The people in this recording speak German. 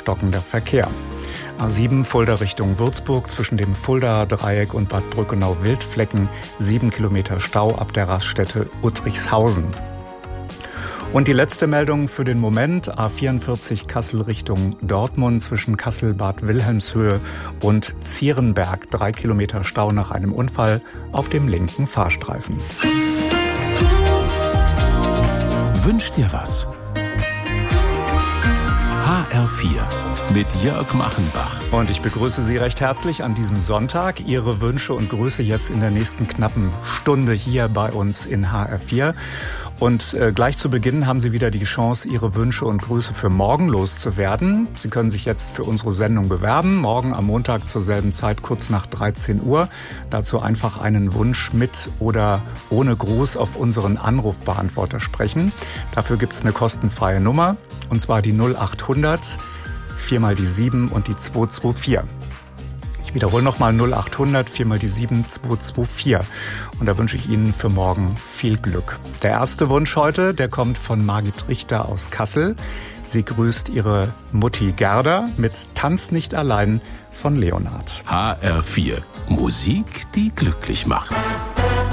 stockender Verkehr. A7 Fulda Richtung Würzburg zwischen dem Fuldaer Dreieck und Bad Brückenau-Wildflecken 7 Kilometer Stau ab der Raststätte Uttrichshausen. Und die letzte Meldung für den Moment, A44 Kassel Richtung Dortmund zwischen Kassel-Bad Wilhelmshöhe und Zierenberg. 3 Kilometer Stau nach einem Unfall auf dem linken Fahrstreifen. Wünsch dir was? HR4 mit Jörg Machenbach. Und ich begrüße Sie recht herzlich an diesem Sonntag. Ihre Wünsche und Grüße jetzt in der nächsten knappen Stunde hier bei uns in HR4. Und gleich zu Beginn haben Sie wieder die Chance, Ihre Wünsche und Grüße für morgen loszuwerden. Sie können sich jetzt für unsere Sendung bewerben. Morgen am Montag zur selben Zeit, kurz nach 13 Uhr. Dazu einfach einen Wunsch mit oder ohne Gruß auf unseren Anrufbeantworter sprechen. Dafür gibt es eine kostenfreie Nummer, und zwar die 0800 4 mal die 7 und die 224. Ich wiederhole nochmal 0800 4 mal die 7 224. Und da wünsche ich Ihnen für morgen viel Glück. Der erste Wunsch heute, der kommt von Margit Richter aus Kassel. Sie grüßt ihre Mutti Gerda mit Tanz nicht allein von Leonhard. HR4. Musik, die glücklich macht.